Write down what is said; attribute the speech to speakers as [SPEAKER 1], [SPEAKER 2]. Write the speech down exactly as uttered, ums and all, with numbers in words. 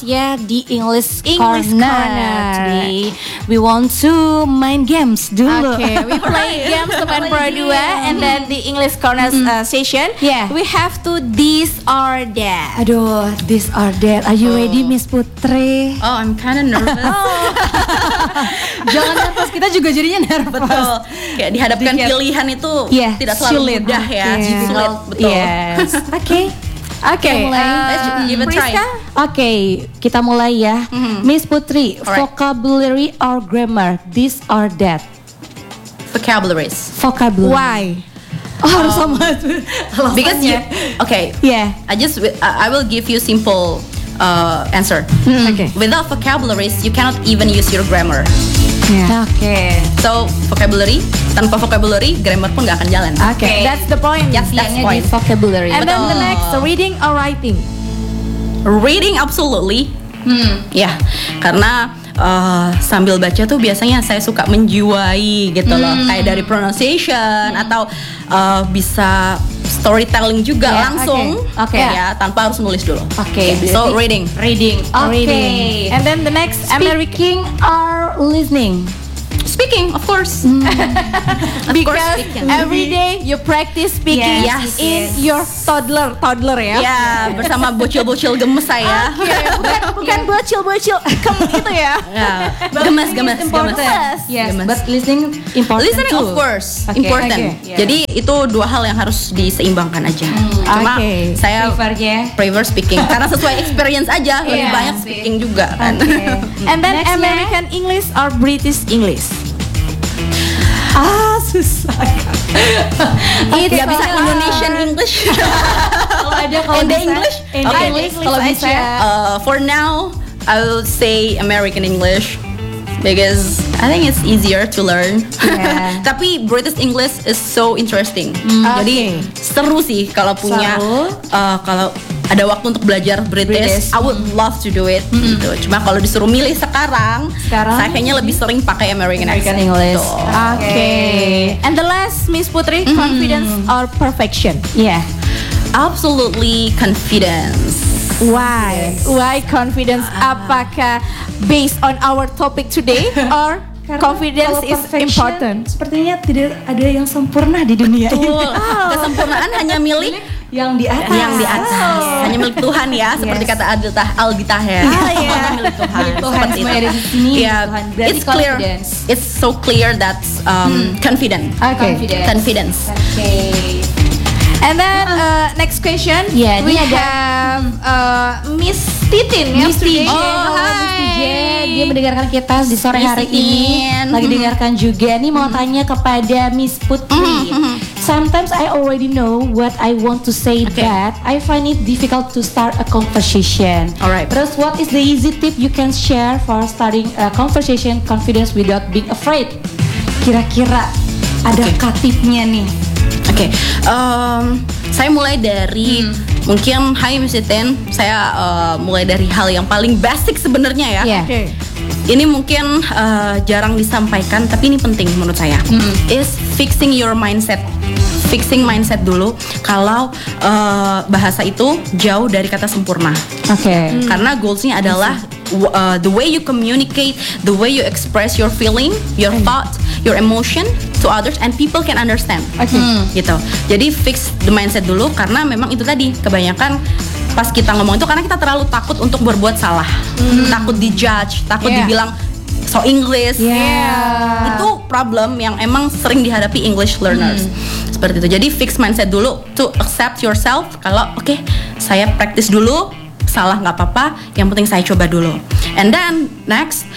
[SPEAKER 1] ya di English,
[SPEAKER 2] English
[SPEAKER 1] Corner.
[SPEAKER 2] Corner.
[SPEAKER 1] Today we want to main games dulu.
[SPEAKER 2] Okay, we play games teman Pro dua, and then the English Corner uh, session.
[SPEAKER 1] Yeah.
[SPEAKER 2] We have to this or that.
[SPEAKER 1] Aduh, this or that. Are you
[SPEAKER 3] Oh.
[SPEAKER 1] ready, Miss Putri?
[SPEAKER 3] Oh, I'm kind of nervous.
[SPEAKER 1] Jangan nervous, kita juga jadinya nervous.
[SPEAKER 3] Betul. Kayak dihadapkan
[SPEAKER 1] Dikit.
[SPEAKER 3] pilihan itu
[SPEAKER 1] Yeah,
[SPEAKER 3] tidak selalu
[SPEAKER 1] sulit.
[SPEAKER 3] mudah ya.
[SPEAKER 1] Okay.
[SPEAKER 3] Sulit, betul.
[SPEAKER 1] Yes. Oke.
[SPEAKER 2] Okay,
[SPEAKER 1] mulai.
[SPEAKER 2] uh,
[SPEAKER 3] Let's give it a try.
[SPEAKER 2] Priska?
[SPEAKER 1] Oke, kita mulai ya. Miss Putri,
[SPEAKER 3] Alright.
[SPEAKER 1] vocabulary or grammar, this or that?
[SPEAKER 3] Vocabularies.
[SPEAKER 1] Vocabulary.
[SPEAKER 2] Why?
[SPEAKER 1] Oh, harus sama
[SPEAKER 3] Um, Because you, okay.
[SPEAKER 1] Yeah.
[SPEAKER 3] I just I I will give you simple uh, answer.
[SPEAKER 2] Okay.
[SPEAKER 3] Without vocabularies, you cannot even use your grammar.
[SPEAKER 1] Yeah. Oke.
[SPEAKER 3] So vocabulary, tanpa vocabulary, grammar pun nggak akan jalan.
[SPEAKER 1] Oke.
[SPEAKER 2] That's the point.
[SPEAKER 3] Yes, that's
[SPEAKER 1] Intinya di
[SPEAKER 3] point.
[SPEAKER 1] vocabulary.
[SPEAKER 2] And then the
[SPEAKER 3] Betul.
[SPEAKER 2] next, reading or writing.
[SPEAKER 3] Reading absolutely. Hmm, ya, karena uh, sambil baca tuh biasanya saya suka menjiwai gitu loh, kayak dari pronunciation atau uh, bisa storytelling juga
[SPEAKER 1] Yeah,
[SPEAKER 3] langsung,
[SPEAKER 1] oke. Oke.
[SPEAKER 3] ya tanpa harus nulis dulu.
[SPEAKER 1] Oke,
[SPEAKER 3] So
[SPEAKER 1] berarti-
[SPEAKER 3] reading.
[SPEAKER 1] Reading. Oke.
[SPEAKER 2] Reading. And then the next, American.
[SPEAKER 1] Speaking or listening?
[SPEAKER 3] Speaking, of course. Of course,
[SPEAKER 2] Because
[SPEAKER 3] speaking.
[SPEAKER 2] every day you practice speaking
[SPEAKER 3] Yes,
[SPEAKER 2] in
[SPEAKER 3] yes.
[SPEAKER 2] your toddler, toddler ya.
[SPEAKER 3] Ya, bersama bocil-bocil gemes saya.
[SPEAKER 2] Oke, bukan bukan bocil-bocil kem itu ya.
[SPEAKER 3] Ya, gemes, gemes, gemes.
[SPEAKER 2] important.
[SPEAKER 1] Yes,
[SPEAKER 3] Gemes.
[SPEAKER 1] but listening important
[SPEAKER 3] Listening
[SPEAKER 1] too.
[SPEAKER 3] of course
[SPEAKER 1] Oke,
[SPEAKER 3] important.
[SPEAKER 1] oke, yeah.
[SPEAKER 3] Jadi itu dua hal yang harus diseimbangkan aja. Cuma
[SPEAKER 2] Oke.
[SPEAKER 3] saya
[SPEAKER 1] Prefernya.
[SPEAKER 3] prefer speaking karena sesuai experience aja, lebih
[SPEAKER 1] Iya
[SPEAKER 3] banyak
[SPEAKER 1] sih.
[SPEAKER 3] speaking juga kan.
[SPEAKER 2] And then
[SPEAKER 1] Next ya.
[SPEAKER 2] American English or British English.
[SPEAKER 1] Ah, susah.
[SPEAKER 3] It's nggak bisa Indonesian English.
[SPEAKER 1] Kalau ada kalau
[SPEAKER 3] And the
[SPEAKER 1] bisa,
[SPEAKER 3] English?
[SPEAKER 1] and the
[SPEAKER 3] Okay.
[SPEAKER 1] English kalau
[SPEAKER 2] English
[SPEAKER 1] bisa.
[SPEAKER 2] aja.
[SPEAKER 3] Uh, for now, I will say American English because I think it's easier to learn.
[SPEAKER 1] Yeah.
[SPEAKER 3] Tapi British English is so interesting. Jadi seru sih kalau punya
[SPEAKER 1] Seru.
[SPEAKER 3] uh, kalau ada waktu untuk belajar British,
[SPEAKER 1] British.
[SPEAKER 3] I would love to do it. Gitu. Cuma kalau disuruh milih sekarang,
[SPEAKER 1] Sekarang?
[SPEAKER 3] saya kayaknya lebih sering pakai American,
[SPEAKER 1] American
[SPEAKER 3] accent.
[SPEAKER 1] English.
[SPEAKER 3] Tuh.
[SPEAKER 2] Okay. And the last, Miss Putri, confidence or perfection.
[SPEAKER 1] Yeah.
[SPEAKER 3] Absolutely confidence.
[SPEAKER 2] Why? Why confidence? Apakah based on our topic today or confidence
[SPEAKER 1] Kalau
[SPEAKER 2] is
[SPEAKER 1] perfection,
[SPEAKER 2] important?
[SPEAKER 1] Sepertinya tidak ada yang sempurna di dunia ini.
[SPEAKER 3] Betul. Kesempurnaan hanya milik
[SPEAKER 1] Yang di atas.
[SPEAKER 3] yang di atas, hanya milik Tuhan ya, seperti
[SPEAKER 1] Yes.
[SPEAKER 3] kata Aldi Tah- Aldi Taher.
[SPEAKER 2] Ah, iya.
[SPEAKER 3] Semuanya milik Tuhan.
[SPEAKER 1] Milik Tuhan,
[SPEAKER 3] Seperti
[SPEAKER 1] semua
[SPEAKER 3] itu.
[SPEAKER 1] ada di sini, milik
[SPEAKER 3] Yeah,
[SPEAKER 1] Tuhan. Berarti
[SPEAKER 3] it's clear.
[SPEAKER 1] confidence.
[SPEAKER 3] It's so clear that um, confident.
[SPEAKER 2] Okay.
[SPEAKER 1] Confidence.
[SPEAKER 3] Confidence.
[SPEAKER 1] Oke.
[SPEAKER 2] And then uh, next question,
[SPEAKER 1] Yeah,
[SPEAKER 2] we
[SPEAKER 1] ini ada-
[SPEAKER 2] have uh, Miss Titin ya
[SPEAKER 1] Miss T J,
[SPEAKER 2] today.
[SPEAKER 1] oh,
[SPEAKER 2] hai.
[SPEAKER 1] Miss T J, dia mendengarkan kita di sore
[SPEAKER 3] Miss
[SPEAKER 1] hari
[SPEAKER 3] Titin.
[SPEAKER 1] ini. Lagi dengarkan juga. Nih mau tanya kepada Miss Putri. Sometimes I already know what I want to say,
[SPEAKER 3] Okay.
[SPEAKER 1] but I find it difficult to start a conversation.
[SPEAKER 3] Alright.
[SPEAKER 1] Terus, what is the easy tip you can share for starting a conversation confidence without being afraid? Kira-kira ada
[SPEAKER 3] Okay.
[SPEAKER 1] kah tipnya nih?
[SPEAKER 3] Oke, um, saya mulai dari mungkin Hai Miss Titin, saya uh, mulai dari hal yang paling basic sebenarnya ya.
[SPEAKER 1] Yeah.
[SPEAKER 2] Okay.
[SPEAKER 3] Ini mungkin uh, jarang disampaikan, tapi ini penting menurut saya. Is fixing your mindset. Fixing mindset dulu. Kalau uh, bahasa itu jauh dari kata sempurna.
[SPEAKER 1] Oke.
[SPEAKER 3] Karena goalsnya adalah w- uh, the way you communicate, the way you express your feeling, your thought, your emotion to others, and people can understand.
[SPEAKER 1] Oke.
[SPEAKER 3] Gitu. Jadi fix the mindset dulu, karena memang itu tadi kebanyakan pas kita ngomong itu karena kita terlalu takut untuk berbuat salah, takut dijudge, takut
[SPEAKER 2] Yeah.
[SPEAKER 3] dibilang so English.
[SPEAKER 1] Yeah.
[SPEAKER 3] Itu problem yang emang sering dihadapi English learners. Seperti itu. Jadi fix mindset dulu to accept yourself. Kalau oke, saya practice dulu, salah nggak apa-apa. Yang penting saya coba dulu. And then next